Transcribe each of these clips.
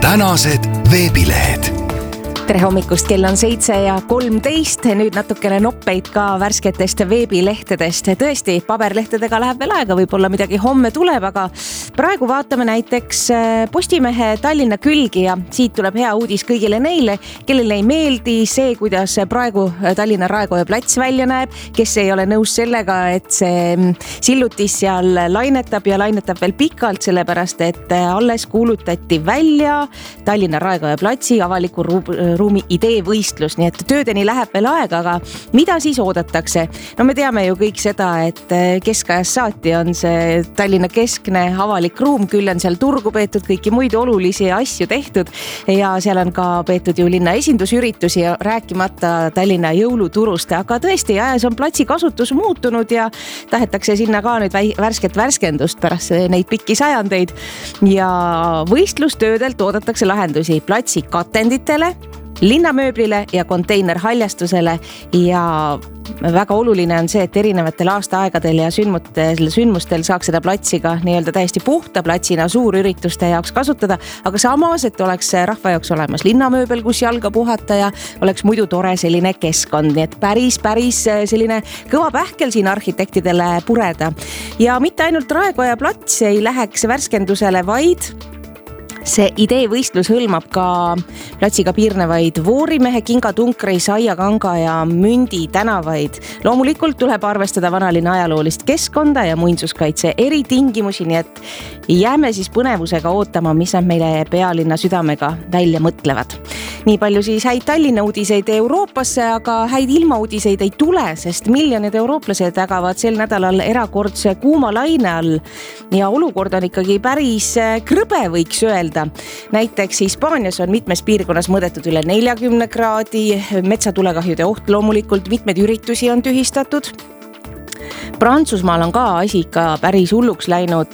tänased veebilehed. Tere hommikust, kell on 7:13, nüüd natukene noppeid ka värsketest veebilehtedest. Tõesti, paberlehtedega läheb veel aega, võib-olla midagi homme tuleb, aga praegu vaatame näiteks Postimehe Tallinna külgi ja siit tuleb hea uudis kõigile neile, kellele ei meeldi see, kuidas praegu Tallinna Raekoja plats välja näeb, kes ei ole nõus sellega, et see sillutis seal lainetab ja lainetab veel pikalt, sellepärast et alles kuulutati välja Tallinna Raekoja platsi avaliku ruumi ideevõistlus, nii et töödeni läheb veel aega, aga mida siis oodatakse? No me teame ju kõik seda, et keskajast saati on see Tallinna keskne avalik ruum, küll on seal turgu peetud, kõiki muid olulisi asju tehtud ja seal on ka peetud ju linna esindusüritusi ja rääkimata Tallinna jõuluturust, aga tõesti, ajas on platsi kasutus muutunud ja tahetakse sinna ka nüüd värsket värskendust pärast neid pikki sajandeid ja võistlustöödelt oodatakse lahendusi platsi katenditele, linnamööblile ja konteinerhaljastusele ja väga oluline on see, et erinevatel aastaaegadel ja sündmustel saaks seda platsi ka nii-öelda täiesti puhta platsina suurürituste jaoks kasutada, aga samas, et oleks rahva jaoks olemas linnamööbel, kus jalga puhata ja oleks muidu tore selline keskkond, nii et päris selline kõva pähkel siin arhitektidele pureda. Ja mitte ainult Raekoja plats ei läheks värskendusele, vaid see ideevõistlus hõlmab ka platsiga piirnevaid Voorimehe, Kinga, Tunkri, Saia, Kanga ja Mündi tänavaid. Loomulikult tuleb arvestada vanalinna ajaloolist keskkonda ja muinsuskaitse eritingimusi, nii et jääme siis põnevusega ootama, mis nad meile pealinna südamega välja mõtlevad. Nii palju siis häid Tallinna uudiseid Euroopasse, aga häid ilmauudiseid ei tule, sest miljonid eurooplased ägavad sel nädalal erakordse kuuma laine all ja olukord on ikkagi päris krõbe, võiks öelda. Näiteks Hispaanias on mitmes piirkonnas mõõdetud üle 40 kraadi, metsatulekahjude oht loomulikult, mitmed üritusi on tühistatud. Prantsusmaal on ka asi ikka päris hulluks läinud,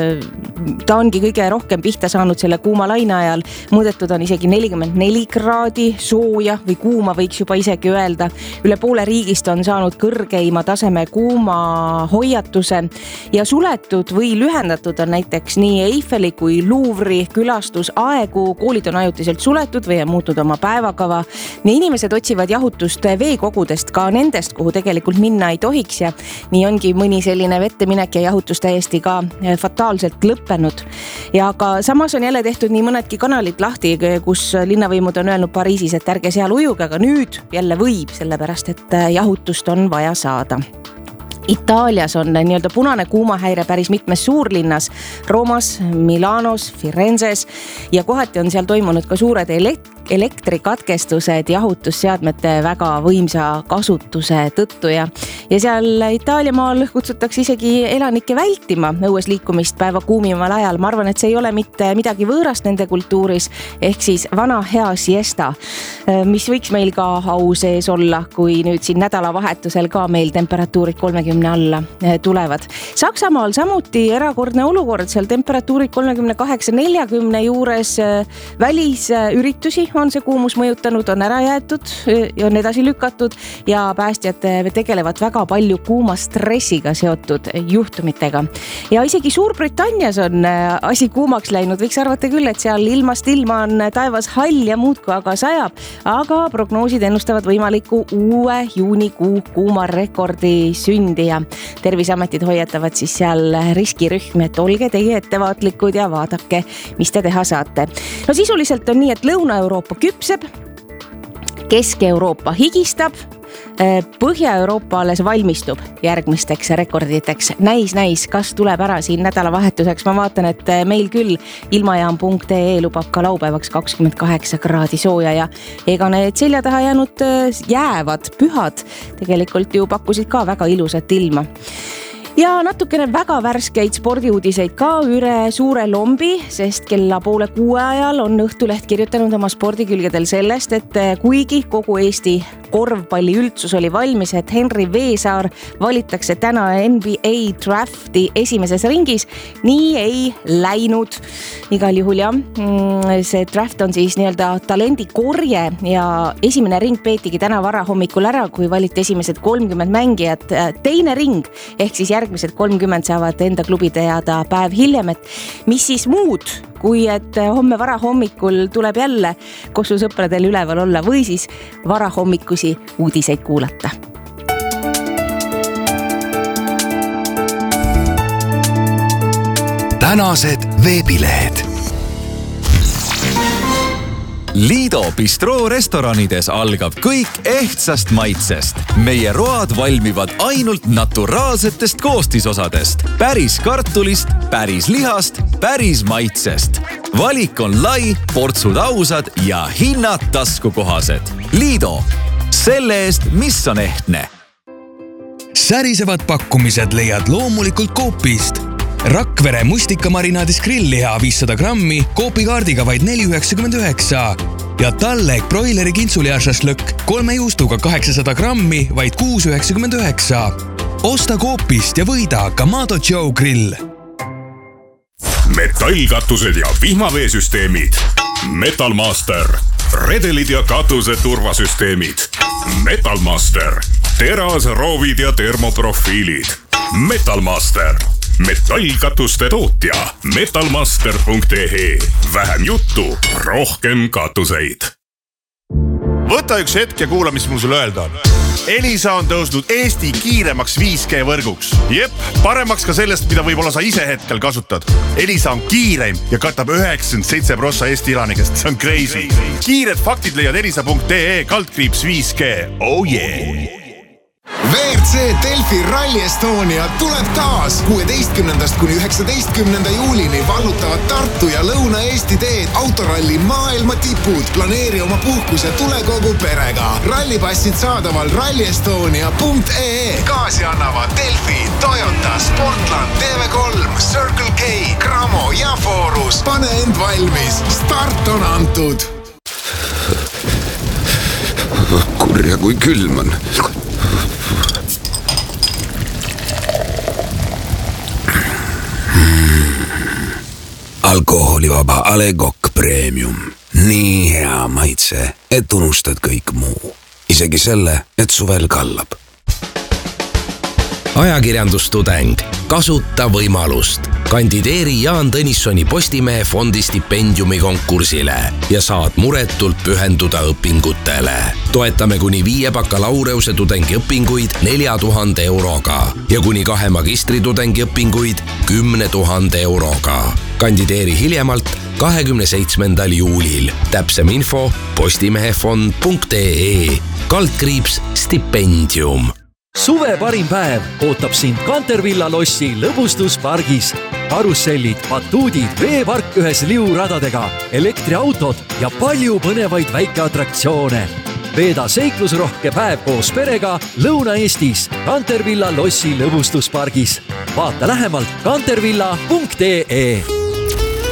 ta ongi kõige rohkem pihta saanud selle kuuma laine ajal, mõõdetud on isegi 44 kraadi sooja või kuuma, võiks juba isegi öelda. Üle poole riigist on saanud kõrgeima taseme kuuma hoiatuse ja suletud või lühendatud on näiteks nii Eiffeli kui Louvre'i külastusaegu, koolid on ajutiselt suletud või on muutnud oma päevakava ja inimesed otsivad jahutust veekogudest, ka nendest, kuhu tegelikult minna ei tohiks ja nii ongi mõni selline vetteminek ja jahutus täiesti ka fataalselt lõppenud. Ja ka samas on jälle tehtud nii mõnedki kanalid lahti, kus linnavõimud on öelnud Pariisis, et ärge seal ujuge, aga nüüd jälle võib, sellepärast et jahutust on vaja saada. Itaalias on nii-öelda punane kuumahäire päris mitmes suurlinnas, Roomas, Milanos, Firenzes ja kohati on seal toimunud ka suured elektrikatkestused jahutusseadmete väga võimsa kasutuse tõttu ja seal Itaalia maal kutsutakse isegi elanikke vältima õues liikumist päeva kuumimal ajal. Ma arvan, et see ei ole mitte midagi võõrast nende kultuuris, ehk siis vana hea siesta, mis võiks meil ka au sees olla, kui nüüd siin nädalavahetusel ka meil temperatuurid 30 alla tulevad. Saksamaal samuti erakordne olukord, seal temperatuurid 38-40 juures, välisüritusi on see kuumus mõjutanud, on ära jäetud ja on edasi lükatud ja päästjad tegelevad väga palju kuuma stressiga seotud juhtumitega. Ja isegi Suurbritannias on asi kuumaks läinud, võiks arvata küll, et seal ilmast ilma on taevas hall ja muudkui aga sajab, aga prognoosid ennustavad võimaliku uue juunikuu kuuma rekordi sündi ja Terviseametid hoiatavad siis seal riskirühmi, et olge teie ettevaatlikud ja vaadake, mis te teha saate. No sisuliselt on nii, et Lõuna-Euroopa küpseb, Kesk-Euroopa higistab, Põhja-Euroopa alles valmistub järgmisteks rekorditeks. Näis, kas tuleb ära siin nädalavahetuseks. Ma vaatan, et meil küll ilmajaam.ee lubab ka laupäevaks 28 kraadi sooja ja ega need selja taha jäänud jäävad pühad tegelikult ju pakkusid ka väga ilusat ilma. Ja natukene väga värskeid spordiuudiseid ka üle suure lombi, sest kella 5:30 ajal on Õhtuleht kirjutanud oma spordikülgedel sellest, et kuigi kogu Eesti korvpalli üldsus oli valmis, et Henri Veesaar valitakse täna NBA drafti esimeses ringis, nii ei läinud. Igal juhul jah, see draft on siis nii-öelda talendikorje ja esimene ring peetigi täna vara hommikul ära, kui valiti esimesed 30 mängijat. Teine ring ehk siis järgmised 30 saavad enda klubi teada päev hiljem, et mis siis muud kui et homme varahommikul tuleb jälle Kossu sõpradel üleval olla või siis varahommikusi uudiseid kuulata. Tänased veebilehed. Liido Bistroo restoranides algab kõik ehtsast maitsest. Meie road valmivad ainult naturaalsetest koostisosadest. Päris kartulist, päris lihast, päris maitsest. Valik on lai, portsud ausad ja hinnad taskukohased. Liido, selle eest, mis on ehtne. Särisevad pakkumised leiad loomulikult Coopist. Rakvere mustikamarinaadis grillliha 500 grammi Coopi-kaardiga vaid 4,99 ja Tallek broileri kintsuliha šašlõkk 3 juustuga 800 grammi vaid 6,99. Osta Coopist ja võida Kamado Joe grill. Metallkatused ja vihmaveesüsteemid. Metalmaster. Redelid ja katuse turvasüsteemid. Metalmaster. Teras, roovid ja termoprofiilid. Metalmaster. Metallkatuste tootja metalmaster.ee. Vähem juttu, rohkem katuseid. Võta üks hetk ja kuula, mis mul sulle öelda on. Elisa on tõusnud Eesti kiiremaks 5G võrguks. Jep, paremaks ka sellest, mida võib-olla sa ise hetkel kasutad. Elisa on kiireim ja katab 97% Eesti elanikest. See on crazy. Kiired faktid leiad elisa.ee /5G. Oh yeah! WRC Delfi Rally Estonia tuleb taas 16. kuni 19. juulini vallutavad Tartu ja Lõuna-Eesti teed autoralli maailma tipud. Planeeri oma puhkus ja tule kogu perega. Rallipassid saadaval rallyestonia.ee. Kaasi annavad Delfi, Toyota, Sportland, TV3, Circle K, Gramo ja Forus. Pane end valmis. Start on antud. Kurja, kui külm on. Alkoholivaba A. Le Coq Premium. Nii hea maitse, et unustad kõik muu. Isegi selle, et suvel kallab. Ajakirjandustudeng. Kasuta võimalust. Kandideeri Jaan Tõnissoni Postimehe fondi stipendiumi konkursile ja saad muretult pühenduda õpingutele. Toetame kuni 5 bakalaureuse tudengiõpinguid 4000 euroga ja kuni 2 magistritudengi õpinguid 10 000 euroga. Kandideeri hiljemalt 27. juulil. Täpsem info postimehefond.ee /stipendium. Suve parim päev ootab sind Cantervilla lossi lõbustuspargis. Karussellid, batuudid, veepark ühes liuradadega, elektriautod ja palju põnevaid väikeatraktsioone. Veeda seiklusrohke päev koos perega Lõuna-Eestis Cantervilla lossi lõbustuspargis. Vaata lähemalt cantervilla.ee.